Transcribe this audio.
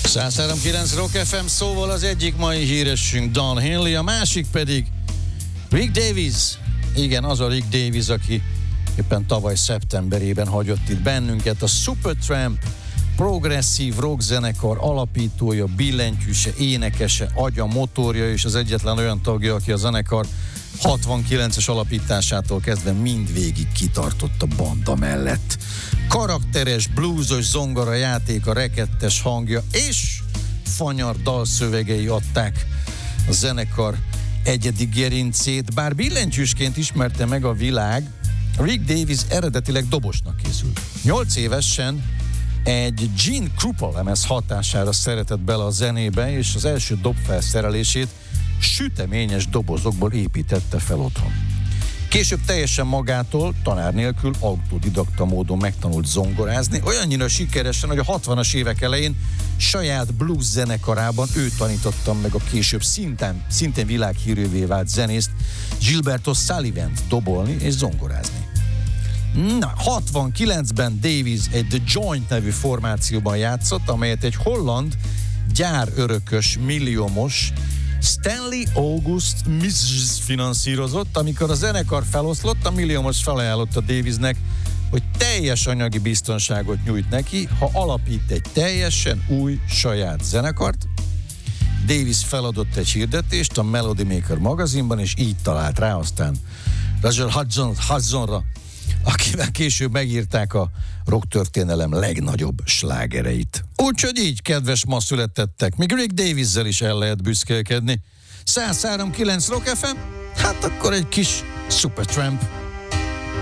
103.9 Rock FM, szóval az egyik mai híresünk Don Henley, a másik pedig Rick Davies. Igen, az a Rick Davies, aki éppen tavaly szeptemberében hagyott itt bennünket. A Supertramp progresszív rockzenekar alapítója, billentyűse, énekese, agya, motorja, és az egyetlen olyan tagja, aki a zenekar 69-es alapításától kezdve mindvégig kitartott a banda mellett. Karakteres, bluesos zongora játéka, rekettes hangja és fanyar dalszövegei adták a zenekar egyedi gerincét. Bár billentyűsként ismerte meg a világ, Rick Davies eredetileg dobosnak készült. 8 évesen egy Gene Krupa lemez hatására szeretett bele a zenébe, és az első dobfelszerelését süteményes dobozokból építette fel otthon. Később teljesen magától, tanár nélkül, autodidakta módon megtanult zongorázni, olyannyira sikeresen, hogy a 60-as évek elején saját blues zenekarában ő tanította meg a később szintén világhírűvé vált zenészt, Gilberto Sullivant dobolni és zongorázni. Na, 69-ben Davies egy The Joint nevű formációban játszott, amelyet egy holland gyárörökös, milliómos Stanley August Mises finanszírozott. Amikor a zenekar feloszlott, a milliómos felajánlotta Daviesnek, hogy teljes anyagi biztonságot nyújt neki, ha alapít egy teljesen új saját zenekart. Davies feladott egy hirdetést a Melody Maker magazinban, és így talált rá aztán Roger Hudsonra, akivel később megírták a rocktörténelem legnagyobb slágereit. Úgyhogy így, kedves ma születtettek, még Rick Daviessel is el lehet büszkélkedni. 103.9 Rock FM, hát akkor egy kis Supertramp.